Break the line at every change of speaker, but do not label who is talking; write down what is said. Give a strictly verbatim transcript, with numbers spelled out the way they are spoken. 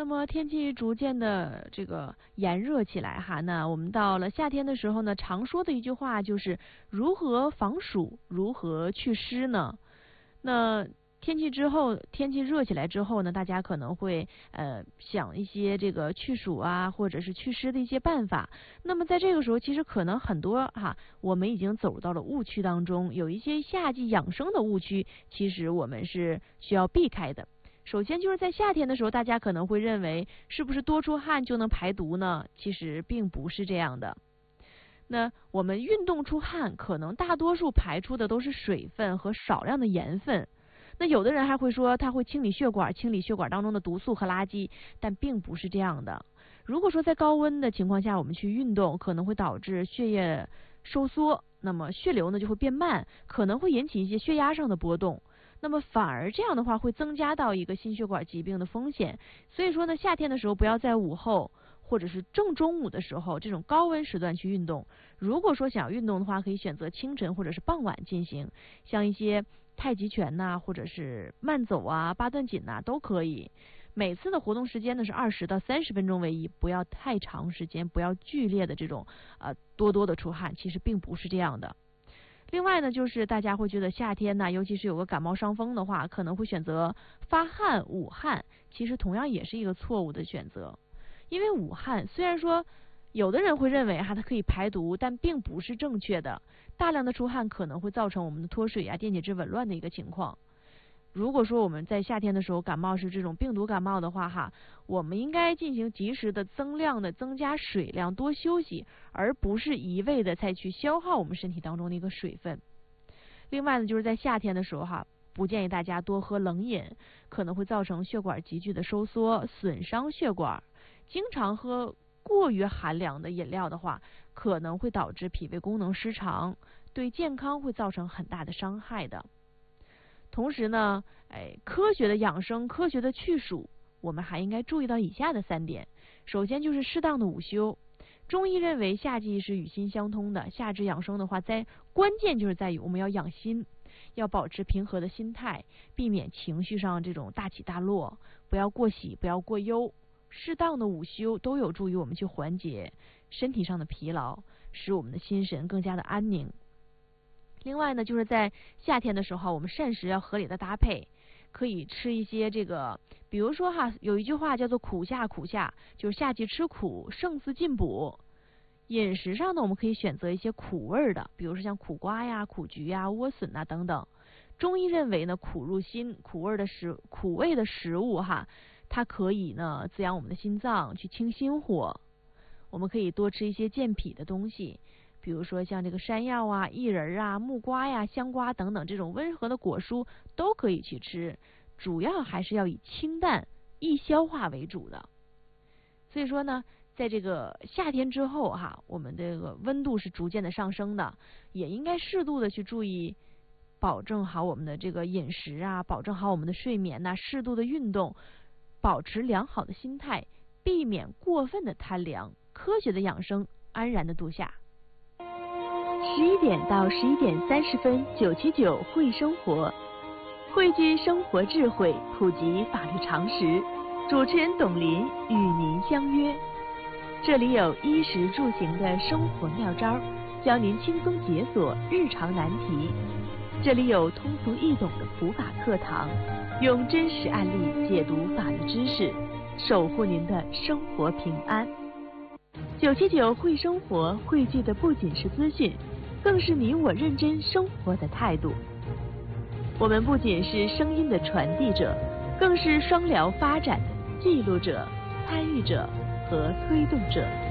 那么天气逐渐的这个炎热起来哈，那我们到了夏天的时候呢，常说的一句话就是如何防暑，如何祛湿呢？那天气之后，天气热起来之后呢，大家可能会呃想一些这个去暑啊，或者是祛湿的一些办法。那么在这个时候，其实可能很多哈，我们已经走到了误区当中，有一些夏季养生的误区，其实我们是需要避开的。首先就是在夏天的时候，大家可能会认为是不是多出汗就能排毒呢？其实并不是这样的。那我们运动出汗，可能大多数排出的都是水分和少量的盐分。那有的人还会说它会清理血管，清理血管当中的毒素和垃圾，但并不是这样的。如果说在高温的情况下我们去运动，可能会导致血液收缩，那么血流呢就会变慢，可能会引起一些血压上的波动。那么反而这样的话会增加到一个心血管疾病的风险。所以说呢，夏天的时候不要在午后或者是正中午的时候这种高温时段去运动。如果说想要运动的话，可以选择清晨或者是傍晚进行，像一些太极拳呐、啊，或者是慢走啊、八段锦呐、啊、都可以。每次的活动时间呢是二十到三十分钟为宜，不要太长时间，不要剧烈的这种呃多多的出汗，其实并不是这样的。另外呢，就是大家会觉得夏天呢，尤其是有个感冒伤风的话，可能会选择发汗、捂汗，其实同样也是一个错误的选择。因为捂汗虽然说有的人会认为哈它可以排毒，但并不是正确的。大量的出汗可能会造成我们的脱水啊、电解质紊乱的一个情况。如果说我们在夏天的时候感冒是这种病毒感冒的话哈，我们应该进行及时的增量的增加水量，多休息，而不是一味的再去消耗我们身体当中的一个水分。另外呢，就是在夏天的时候哈，不建议大家多喝冷饮，可能会造成血管急剧的收缩，损伤血管。经常喝过于寒凉的饮料的话，可能会导致脾胃功能失常，对健康会造成很大的伤害的。同时呢，哎，科学的养生，科学的去暑，我们还应该注意到以下的三点。首先就是适当的午休。中医认为夏季是与心相通的，夏至养生的话，在关键就是在于我们要养心，要保持平和的心态，避免情绪上这种大起大落，不要过喜，不要过忧。适当的午休都有助于我们去缓解身体上的疲劳，使我们的心神更加的安宁。另外呢，就是在夏天的时候，我们膳食要合理的搭配，可以吃一些这个，比如说哈，有一句话叫做苦夏苦夏，就是夏季吃苦，胜似进补。饮食上呢，我们可以选择一些苦味的，比如说像苦瓜呀、苦菊呀、莴笋呐等等。中医认为呢，苦入心，苦味的食苦味的食物哈，它可以呢滋养我们的心脏，去清心火。我们可以多吃一些健脾的东西，比如说像这个山药啊、薏仁啊、木瓜呀、香瓜等等这种温和的果蔬都可以去吃，主要还是要以清淡易消化为主的。所以说呢，在这个夏天之后哈，我们这个温度是逐渐的上升的，也应该适度的去注意保证好我们的这个饮食啊，保证好我们的睡眠呐、啊，适度的运动，保持良好的心态，避免过分的贪凉，科学的养生，安然的度夏。
十一点到十一点三十分，九七九会生活，汇聚生活智慧，普及法律常识。主持人董林与您相约，这里有衣食住行的生活妙招，教您轻松解锁日常难题。这里有通俗易懂的普法课堂，用真实案例解读法律知识，守护您的生活平安。九七九会生活汇聚的不仅是资讯，更是你我认真生活的态度。我们不仅是声音的传递者，更是双疗发展的记录者、参与者和推动者。